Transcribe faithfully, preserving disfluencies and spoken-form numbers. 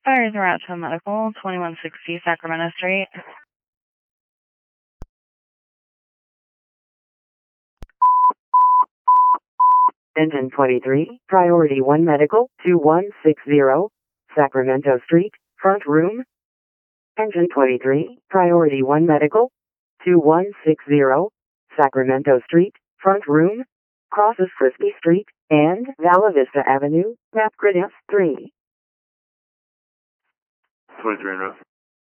Fires Route to Medical, twenty-one sixty Sacramento Street. Engine twenty-three, Priority one Medical, two one six zero, Sacramento Street, front room. Engine twenty-three, Priority one Medical, two one six zero, Sacramento Street, front room. Crosses Frisbee Street and Vala Vista Avenue, map grid F three. twenty-three en route.